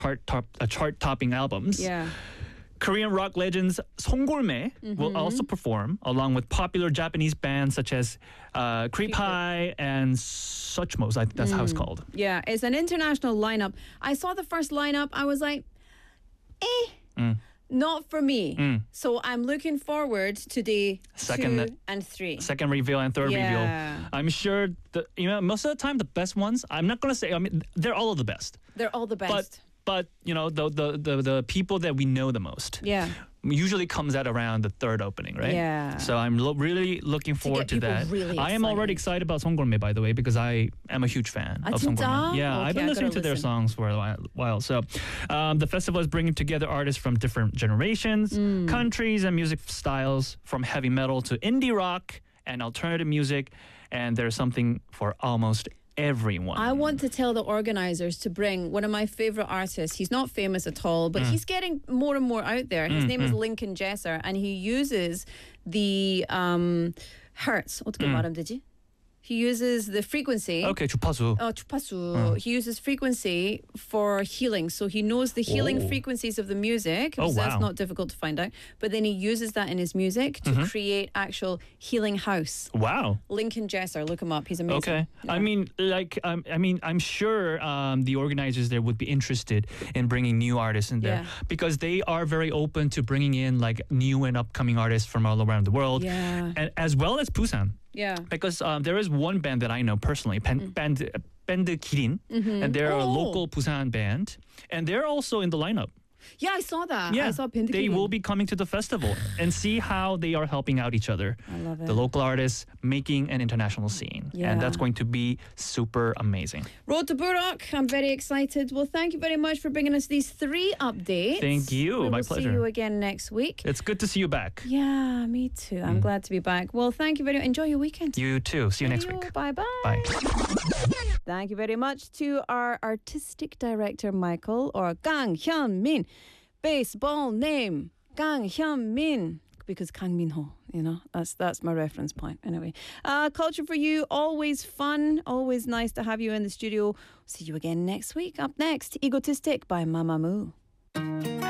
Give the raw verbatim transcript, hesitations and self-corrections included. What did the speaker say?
chart top, uh, chart-topping albums. Yeah. Korean rock legends Song Golmae Mm-hmm. will also perform along with popular Japanese bands such as uh, Creep High and Suchmos. I think that's how it's called. Yeah, it's an international lineup. I saw the first lineup. I was like, eh, Mm. not for me. Mm. So I'm looking forward to day Second- two and three. Second reveal and third Yeah. reveal. I'm sure the you know most of the time the best ones. I'm not gonna say. I mean, they're all of the best. They're all the best. But but you know the the the, the people that we know the most. yeah. Usually comes at around the third opening, right? Yeah. So I'm lo- really looking forward to, get people that. really I am already excited. excited about Song Golmae, by the way, because I am a huge fan Ah, of Song 진짜? Golmae. Yeah, Okay, I've been I listening gotta to their listen. songs for a while. while. So um, the festival is bringing together artists from different generations, Mm. countries, and music styles, from heavy metal to indie rock and alternative music. And there's something for almost everyone. I want to tell the organizers to bring one of my favorite artists. He's not famous at all, but Mm. he's getting more and more out there. His name is Lincoln Jesser, and he uses the um, hertz. 어떻게 말하면 되지? He uses the frequency. Okay, 주파수. Oh, 주파수. He uses frequency for healing. So he knows the healing Oh. frequencies of the music. Oh, so That's wow. not difficult to find out. But then he uses that in his music to create actual healing house. Wow. Lincoln Jesser, look him up. He's amazing. Okay. I mean, like, um, I mean, I'm sure um, the organizers there would be interested in bringing new artists in there Yeah. because they are very open to bringing in like new and upcoming artists from all around the world, Yeah. and as well as Busan. Yeah. Because um, there is one band that I know personally, pen, band uh, Band Kirin, and they're a Oh. local Busan band, and they're also in the lineup. Yeah, I saw that. Yeah, I saw Pindikin. they will be coming to the festival and see how they are helping out each other. I love it. The local artists making an international scene, Yeah. and that's going to be super amazing. Road to Burok. I'm very excited. Well, thank you very much for bringing us these three updates. Thank you. We My will see pleasure. you again next week. It's good to see you back. Yeah, me too. I'm glad to be back. Well, thank you very much. Enjoy your weekend. You too. See you next week. Bye bye. Bye. Thank you very much to our artistic director, Michael, or Kang Hyun Min. Baseball name, Kang Hyun Min. Because Kang Min Ho, you know, that's that's my reference point. Anyway, uh, Culture for You, always fun, always nice to have you in the studio. See you again next week. Up next, Egotistic by Mamamoo.